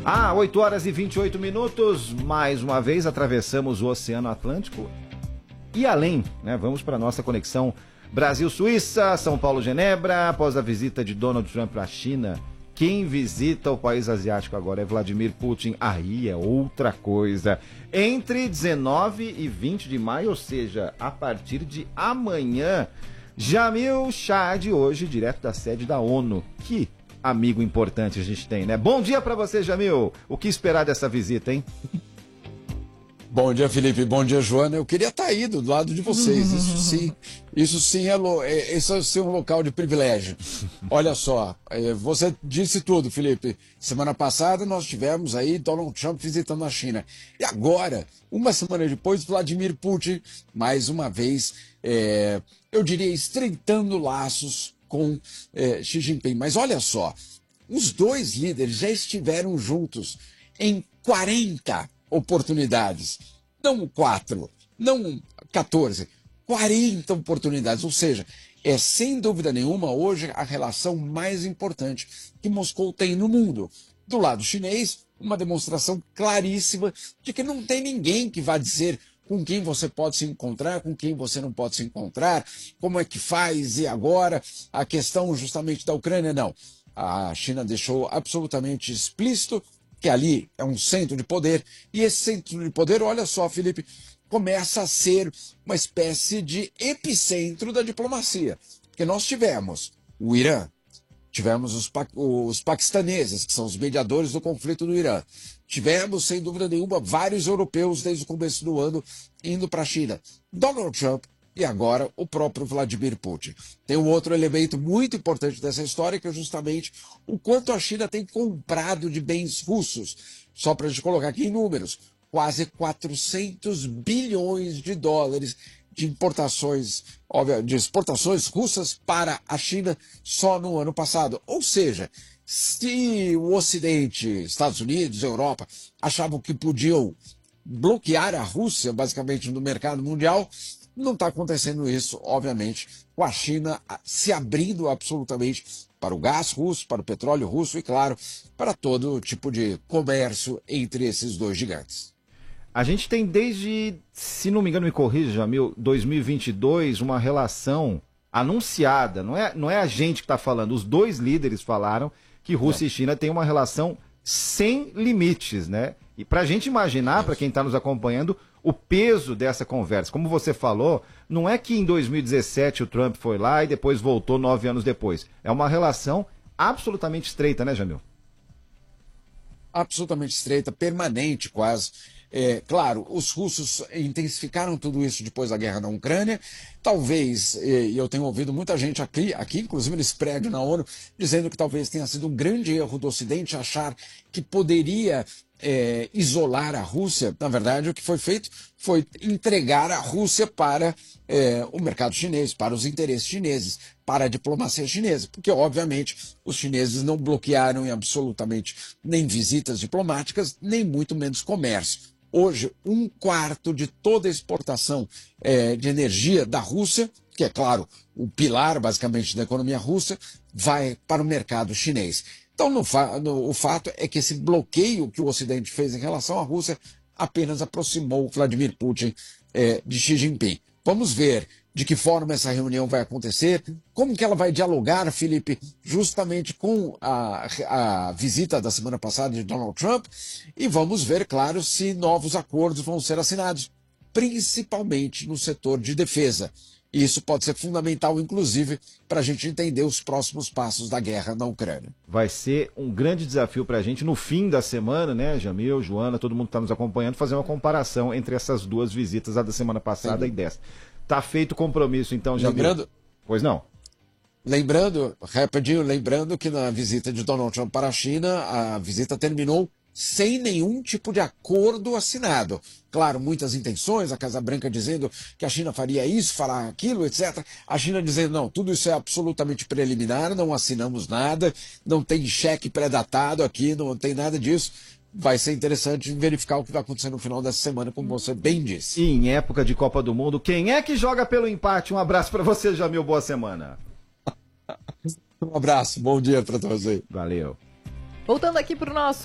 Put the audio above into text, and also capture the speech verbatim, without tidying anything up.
Ah, oito horas e vinte e oito minutos, mais uma vez atravessamos o Oceano Atlântico e além, né? Vamos para a nossa conexão Brasil-Suíça, São Paulo-Genebra, após a visita de Donald Trump à China. Quem visita o país asiático agora é Vladimir Putin, aí é outra coisa. Entre dezenove e vinte de maio, ou seja, a partir de amanhã, Jamil Chad, hoje, direto da sede da ONU. Que amigo importante a gente tem, né? Bom dia pra você, Jamil. O que esperar dessa visita, hein? Bom dia, Felipe. Bom dia, Joana. Eu queria estar aí do lado de vocês. Isso sim, isso sim é, lo... é, isso é sim um local de privilégio. Olha só, é, você disse tudo, Felipe. Semana passada nós tivemos aí Donald Trump visitando a China. E agora, uma semana depois, Vladimir Putin, mais uma vez, é, eu diria, estreitando laços com é, Xi Jinping. Mas olha só, os dois líderes já estiveram juntos em quarenta oportunidades, não quatro, não quatorze, quarenta oportunidades, ou seja, é sem dúvida nenhuma hoje a relação mais importante que Moscou tem no mundo. Do lado chinês, uma demonstração claríssima de que não tem ninguém que vá dizer com quem você pode se encontrar, com quem você não pode se encontrar, como é que faz e agora, a questão justamente da Ucrânia, não. A China deixou absolutamente explícito que ali é um centro de poder, e esse centro de poder, olha só, Felipe, começa a ser uma espécie de epicentro da diplomacia. Porque nós tivemos o Irã, tivemos os, pa os paquistaneses, que são os mediadores do conflito do Irã, tivemos, sem dúvida nenhuma, vários europeus desde o começo do ano indo para a China. Donald Trump e agora o próprio Vladimir Putin. Tem um outro elemento muito importante dessa história, que é justamente o quanto a China tem comprado de bens russos. Só para a gente colocar aqui em números, quase quatrocentos bilhões de dólares de importações, óbvio, de exportações russas para a China só no ano passado. Ou seja, se o Ocidente, Estados Unidos, Europa, achavam que podiam bloquear a Rússia, basicamente, no mercado mundial, não está acontecendo isso, obviamente, com a China se abrindo absolutamente para o gás russo, para o petróleo russo e, claro, para todo tipo de comércio entre esses dois gigantes. A gente tem desde, se não me engano, me corrija, Jamil, dois mil e vinte e dois, uma relação anunciada, não é, não é a gente que está falando, os dois líderes falaram que Rússia é. e China têm uma relação sem limites, né? E para a gente imaginar, para quem está nos acompanhando, o peso dessa conversa. Como você falou, não é que em dois mil e dezessete o Trump foi lá e depois voltou nove anos depois. É uma relação absolutamente estreita, né, Jamil? Absolutamente estreita, permanente quase. É, claro, os russos intensificaram tudo isso depois da guerra na Ucrânia. Talvez, e eu tenho ouvido muita gente aqui, aqui, inclusive nesse prédio na ONU, dizendo que talvez tenha sido um grande erro do Ocidente achar que poderia é, isolar a Rússia. Na verdade, o que foi feito foi entregar a Rússia para é, o mercado chinês, para os interesses chineses, para a diplomacia chinesa, porque, obviamente, os chineses não bloquearam em absolutamente nem visitas diplomáticas, nem muito menos comércio. Hoje, um quarto de toda a exportação é, de energia da Rússia, que é, claro, o pilar, basicamente, da economia russa, vai para o mercado chinês. Então, no fa no, o fato é que esse bloqueio que o Ocidente fez em relação à Rússia apenas aproximou Vladimir Putin é, de Xi Jinping. Vamos ver de que forma essa reunião vai acontecer, como que ela vai dialogar, Felipe, justamente com a, a visita da semana passada de Donald Trump, e vamos ver, claro, se novos acordos vão ser assinados, principalmente no setor de defesa. E isso pode ser fundamental, inclusive, para a gente entender os próximos passos da guerra na Ucrânia. Vai ser um grande desafio para a gente no fim da semana, né, Jamil, Joana, todo mundo que está nos acompanhando, fazer uma comparação entre essas duas visitas, a da semana passada Sim. e dessa. Tá feito o compromisso, então, Jamil. Lembrando, pois não? Lembrando, rapidinho, lembrando que na visita de Donald Trump para a China, a visita terminou sem nenhum tipo de acordo assinado. Claro, muitas intenções, a Casa Branca dizendo que a China faria isso, fará aquilo, etcétera. A China dizendo, não, tudo isso é absolutamente preliminar, não assinamos nada, não tem cheque pré-datado aqui, não tem nada disso. Vai ser interessante verificar o que vai acontecer no final dessa semana, como você bem disse. E em época de Copa do Mundo, quem é que joga pelo empate? Um abraço para você, Jamil, boa semana. Um abraço, bom dia para você. Valeu. Voltando aqui para o nosso